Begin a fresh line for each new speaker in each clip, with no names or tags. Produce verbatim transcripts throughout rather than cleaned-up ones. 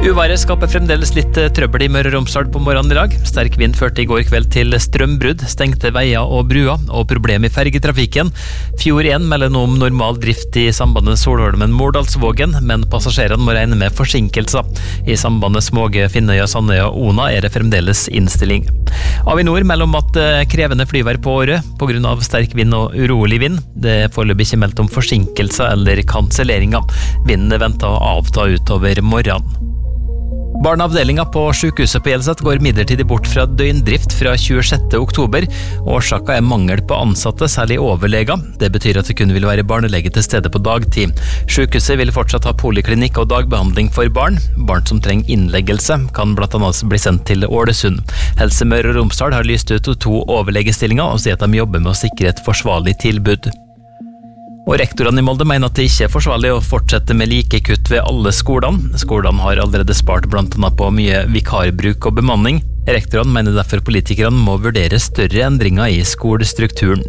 Uværet skaper fremdeles litt trøbbel i Møre og Romsdal på morgenen i dag. Sterk vind førte i går kveld til strømbrudd, stengte veier og brua, og problem i fergetrafikken. Fjord én melder nå om normal drift i sambandet Solholmen-Mordalsvågen, men passasjerene må regne med forsinkelser. I sambandet Småge, Finnøya, Sandøya og Ona er det fremdeles innstilling. Avinor melder om at krevende flyvær på året på grunn av sterk vind og urolig vind. Det er foreløpig ikke meldt om forsinkelser eller kanselleringer. Vinden er ventet å avta utover morgenen. Barneavdelinga på sykehuset på Hjelset går midlertidig bort fra døgndrift fra tjuesjette oktober. Årsaken er mangel på ansatte, særlig overleger. Det betyr at det kun vil være barnelege til stede på dagtid. Sykehuset vil fortsatt ha poliklinikk og dagbehandling for barn. Barn som trenger innleggelse kan blant annet bli sendt til Ålesund. Helse Møre og Romsdal har lyst ut to overlegestillinger og sier at de jobber med å sikre et forsvarlig tilbud. Og rektorene i Molde mener at det ikke er forsvarlig å fortsette med like kutt ved alle skolene. Skolene har allerede spart blant annet på mye vikarbruk og bemanning. Rektorene mener derfor politikerne må vurdere større endringer i skolestrukturen.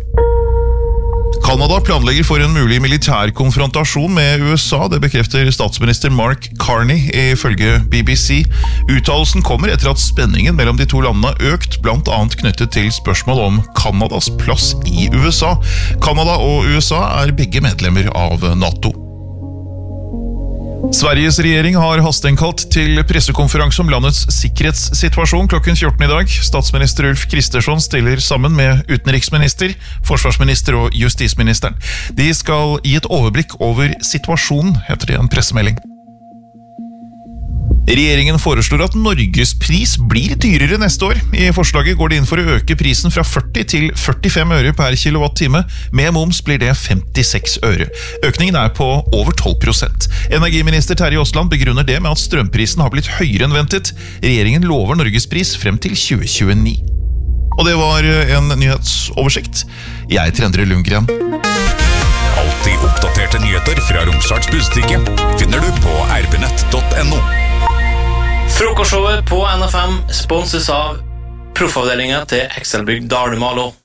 Kanada planlegger for en mulig militær konfrontasjon med U S A, det bekrefter statsminister Mark Carney ifølge B B C. Uttalelsen kommer etter at spenningen mellom de to landene har økt, blant annet knyttet til spørsmål om Kanadas plass i U S A. Kanada og U S A er begge medlemmer av NATO. Sveriges regjering har hasteinnkalt til pressekonferanse om landets sikkerhetssituasjon klokken fjorten i dag. Statsminister Ulf Kristersson stiller sammen med utenriksminister, forsvarsminister og justisministeren. De skal gi et overblikk over situasjonen, heter det i en pressemelding. Regjeringen foreslår at Norges pris blir dyrere neste år. I forslaget går det inn for å øke prisen fra førti til førtifem øre per kilowattime. Med moms blir det femtiseks øre. Økningen er på over tolv prosent. Energiminister Terje Aasland begrunner det med at strømprisen har blitt høyere enn ventet. Regjeringen lover Norges pris frem til tjue tjueni. Og det var en nyhetsoversikt. Jeg er Endre Lundgren.
Alltid oppdaterte nyheter fra Romsdals Budstikke finner du på r b nett punktum no.
Frokostshowet på N F M sponses av proffavdelingen til Excelbygg Dalmalo.